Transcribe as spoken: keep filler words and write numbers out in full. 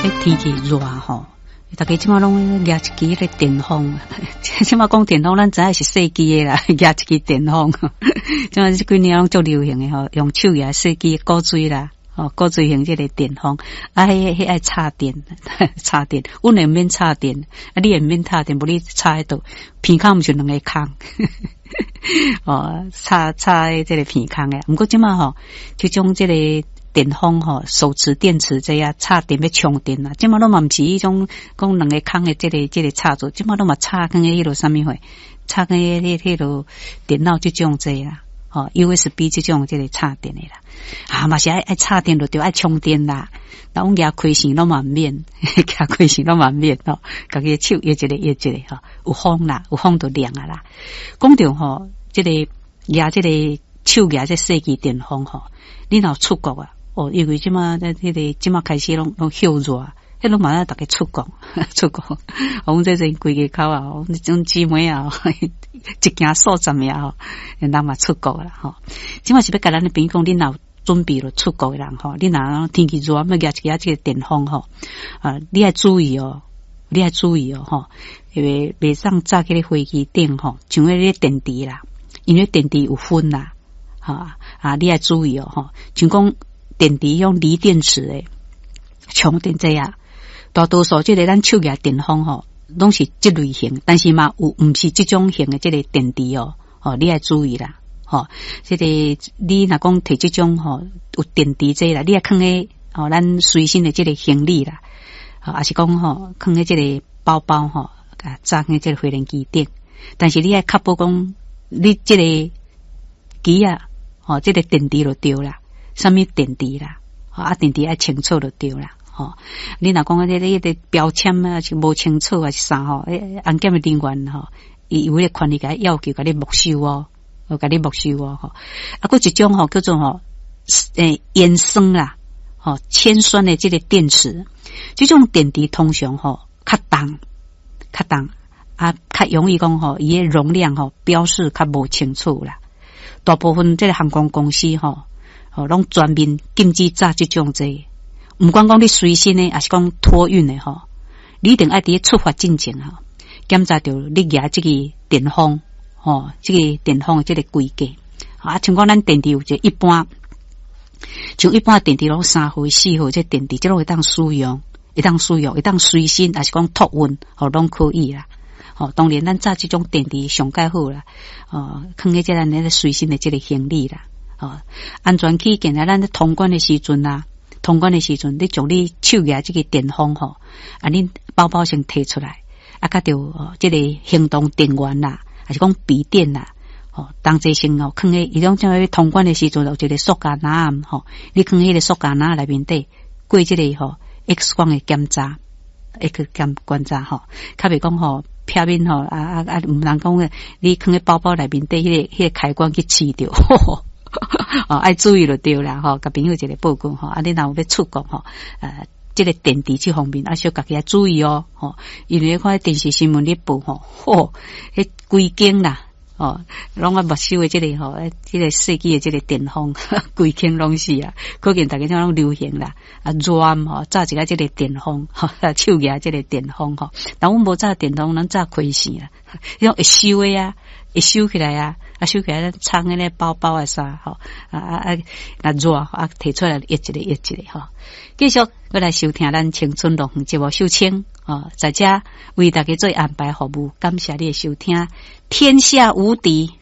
天气热吼，大家即马拢举一支迄个电风，即马讲电风，咱知影是细支的啦，举一支电风。即马即几年拢足流行的吼，用手举细支古锥啦，哦，古锥型即个电风，啊，迄迄爱插电，插电，阮会免插电，啊，你会免插电，无你插喺度，片孔毋是两个孔。哦，插插即个片孔诶，毋过即马吼，即种即个。电风吼，手持电池这样插电要充电啦，即马都嘛毋是迄种讲两个空的这个这个插座，即马都嘛插跟迄落啥物货，插跟迄迄迄落电脑即种这啦，吼 U S B 即种这个插电的啦，啊嘛是爱爱插电就对爱充电啦，那阮举开线都嘛免，举开线都嘛免吼，家己手摇一个摇一个吼，有风啦，有风就亮啊啦。讲到吼，这个举这个手举这细支电风吼，你若出国啊？哦，因为即马在迄个即马开始拢拢休热，迄拢马上大家出国出国，阮这阵规个口啊，迄种姊妹啊，一件数十名吼，人嘛出国啦吼。即马是要甲咱的朋友讲，恁若准备了出国的人吼，恁若天气热，要举一个这个电风吼，啊，你要注意哦，你要注意哦吼，因为袂上早起咧飞机顶吼，像迄个电池啦，因为电池有分啦，哈啊，你要注意哦吼，像讲。电池用锂电池诶，充电这样，大多数这个咱手举电风吼，拢是这类型，但是嘛有毋是这种型的这个电池哦，哦你要注意啦，吼，这个你若讲摕这种吼有电池这啦，你要放喺哦咱随身的这个行李啦，啊，还是讲吼放喺这个包包吼，啊，装喺这个飞行机顶，但是你要确保讲你这个机啊，哦这个电池就对啦。什么电池啦，啊电池爱清楚就对啦，吼！你若讲啊，这这这标签啊是无清楚还是啥吼？诶，安检的人员吼，伊有咧权利甲要求甲你没收哦，甲你没收哦，吼！啊，佫一种吼叫做吼，诶，盐酸啦，吼，铅酸的这个电池，这种电池通常吼较重，较重啊，较容易讲吼，伊的容量吼标示较无清楚啦。大部分这个航空公司吼。哦，拢专门禁止炸这种这，毋管讲你随身的，还是讲托运的吼，你一定爱伫出发进前吼，检查着你举这个电风，吼，这个电风的这个规格，啊，像讲咱电池有一一般，像一般电池拢三号、四号，这电池这拢会当使用，会当使用，会当随身，还是讲托运，吼，拢可以啦。哦，当然咱炸这种电池上盖好啦，哦，放喺这咱那个随身的这个行李啦。哦，安全起见啊，咱咧通关的时阵啊，通关的时阵，你将你手举这个电风吼，啊，恁包包先摕出来，啊，甲着哦，这个行动电源啦，还是讲笔电啦，哦，当这先哦，放喺伊种像喺通关的时阵，有一个塑胶篮吼，你放喺个塑胶篮内面底，过这个吼 X 光的检查 ，X 检观察吼，较袂讲吼。片面吼啊啊啊，毋通讲诶，你放喺包包内面底，迄、那个迄、那个开关去刺着。哦，爱注意就对啦，吼，甲朋友一个报告吼，啊，你若有要出国吼，呃，这个电池这方面，啊，小家己要注意哦，吼，因为看电视新闻咧报吼，吼，迄规间啦，哦，拢啊没收的这个吼，这个世纪的这个电风，规间拢是啊，可见大家种流行啦，啊，热吼，炸一个这个电风，吼，手举这个电风吼，但阮无炸电风，咱炸开线啦，迄种会收的啊，会收起来啊。啊，收起来藏喺咧包包啊啥，吼啊啊啊，那热啊，摕出来一一个一一个吼。继续，我来收听咱青春乐园节目秀清哦，在这为大家做安排服务，感谢你的收听，天下无敌。